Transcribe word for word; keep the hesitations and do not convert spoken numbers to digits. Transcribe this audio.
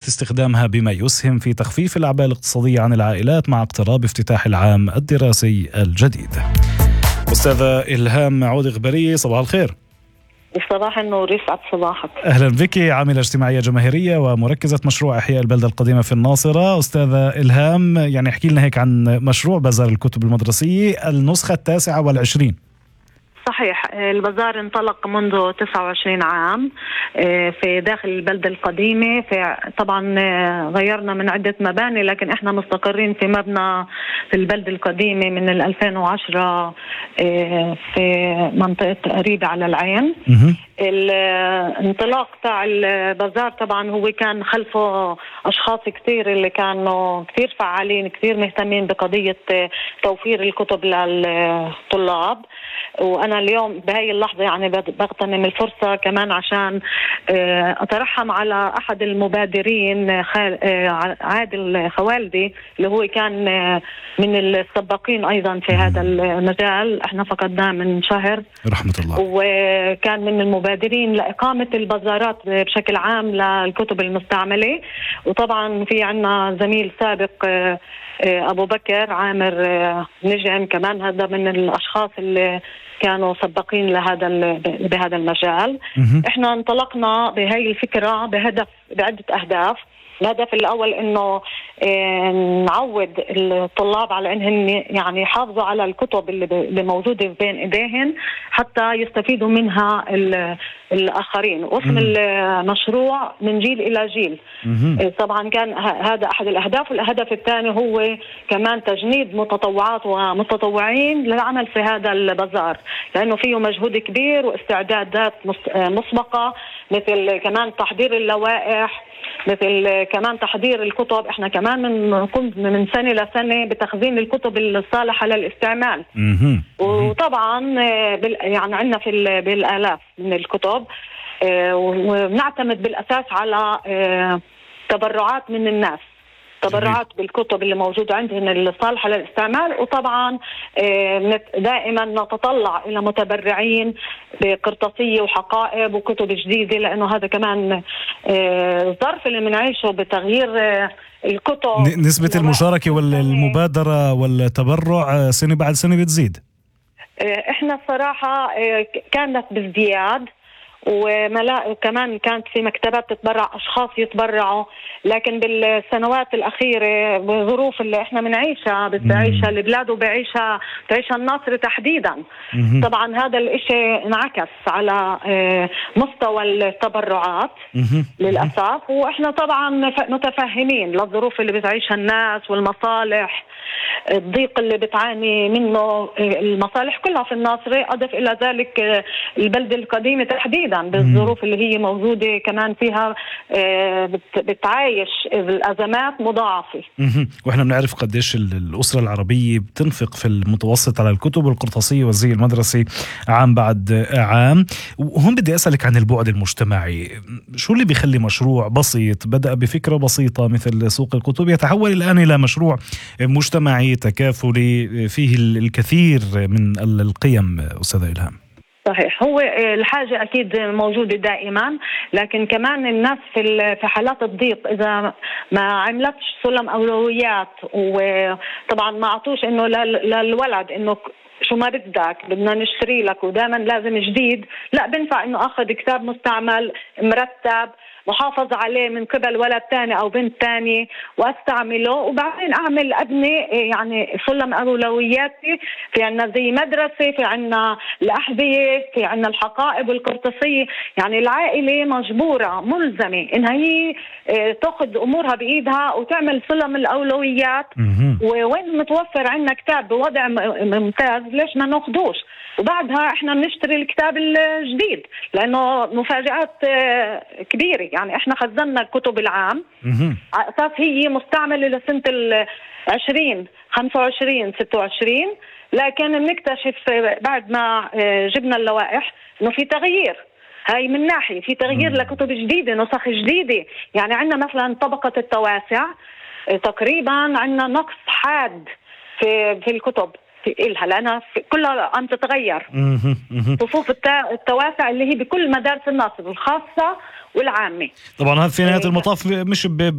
استخدامها بما يسهم في تخفيف الأعباء الاقتصادية عن العائلات مع اقتراب افتتاح العام الدراسي الجديد. أستاذة إلهام عود إغبارية، صباح الخير. صباح النور، يسعد صباحك. أهلا بك، عاملة اجتماعية جماهيرية ومركزة مشروع إحياء البلدة القديمة في الناصرة. أستاذة إلهام، يعني احكي لنا هيك عن مشروع بازار الكتب المدرسية النسخة التاسعة والعشرين. صحيح، البازار انطلق منذ تسعة وعشرين عام في داخل البلدة القديمة. في طبعا غيرنا من عدة مباني، لكن احنا مستقرين في مبنى في البلدة القديمة من ألفين وعشرة في منطقة قريبة على العين. الانطلاق تاع البازار طبعا هو كان خلفه أشخاص كتير اللي كانوا كتير فعالين، كتير مهتمين بقضية توفير الكتب للطلاب. وأنا اليوم بهاي اللحظة يعني بغتنم الفرصة كمان عشان أترحم على أحد المبادرين، عادل خوالدي، اللي هو كان من السباقين أيضا في هذا المجال. احنا فقدناه من شهر رحمة الله، وكان من المبادرين لإقامة البازارات بشكل عام للكتب المستعملة. وطبعا في عنا زميل سابق أبو بكر عامر نجم، كمان هذا من الأشخاص اللي كانوا سباقين لهذا بهذا المجال. احنا انطلقنا بهاي الفكرة بهدف بعدة أهداف. الهدف الأول إنه نعود الطلاب على إنهم يعني يحافظوا على الكتب اللي موجودة بين إيديهم حتى يستفيدوا منها الآخرين. واسم المشروع من جيل إلى جيل. طبعا كان هذا أحد الأهداف. والهدف الثاني هو كمان تجنيد متطوعات ومتطوعين للعمل في هذا البازار، لأنه فيه مجهود كبير واستعدادات مسبقة، مثل كمان تحضير اللوائح، مثل كمان تحضير الكتب. احنا كمان بنقوم من, من سنة لسنة بتخزين الكتب الصالحة للاستعمال. وطبعا يعني عندنا في بالآلاف من الكتب، ونعتمد بالأساس على تبرعات من الناس، تبرعات بالكتب اللي موجودة عندهم الصالحة للاستعمال. وطبعا دائما نتطلع إلى متبرعين بقرطاسية وحقائب وكتب جديدة، لأنه هذا كمان الظرف اللي بنعيشه بتغيير الكتب. نسبة المشاركة والمبادرة والتبرع سنة بعد سنة بتزيد. احنا الصراحة كانت بازدياد، وملا كمان كانت في مكتبات تتبرع، أشخاص يتبرعوا. لكن بالسنوات الأخيرة بالظروف اللي إحنا بنعيشها بتعيشها البلاد وبعيشها تعيشها الناصر تحديدا، مم. طبعا هذا الإشي انعكس على مستوى التبرعات مم. للأسف. وإحنا طبعا متفهمين للظروف اللي بتعيشها الناس والمصالح، الضيق اللي بتعاني منه المصالح كلها في الناصرة، أضف إلى ذلك البلدة القديمة تحديدا بالظروف اللي هي موجودة كمان فيها بتعايش الأزمات مضاعفة. وإحنا بنعرف قديش الأسرة العربية بتنفق في المتوسط على الكتب والقرطاسية والزي المدرسي عام بعد عام. وهم بدي أسألك عن البعد المجتمعي، شو اللي بيخلي مشروع بسيط بدأ بفكرة بسيطة مثل سوق الكتب يتحول الآن إلى مشروع مجتمعي تكافلي فيه الكثير من القيم؟ أستاذة إلهام. صحيح، هو الحاجة أكيد موجودة دائما، لكن كمان الناس في في حالات الضيق إذا ما عملتش سلم أولويات، وطبعا ما عطوش إنه للولد إنه شو ما بدك بدنا نشتري لك ودائما لازم جديد، لا بنفع إنه أخذ كتاب مستعمل مرتب محافظ عليه من قبل ولد تاني أو بنت تاني واستعمله، وبعدين أعمل أبني يعني سلم أولوياتي. في عنا زي مدرسة، في عنا الأحذية، في عنا الحقائب والقرطاسية. يعني العائلة مجبورة ملزمة إنها هي تأخذ أمورها بإيدها وتعمل سلم الأولويات. ووين متوفر عنا كتاب بوضع ممتاز ليش ما ناخدوش؟ وبعدها احنا بنشتري الكتاب الجديد، لانه مفاجآت كبيرة. يعني احنا خزنا الكتب العام على اساس هي مستعملة لسنة العشرين خمسة وعشرين ستة وعشرين، لكن بنكتشف بعد ما جبنا اللوائح انه في تغيير. هاي من ناحية في تغيير لكتب جديدة، نسخ جديدة. يعني عندنا مثلا طبقة التواسع تقريبا عندنا نقص حاد في في الكتب في إلها، لأنها كلها عم تتغير. صفوف التواسع اللي هي بكل مدارس الناصر الخاصة والعامة. طبعا هذا في نهاية المطاف مش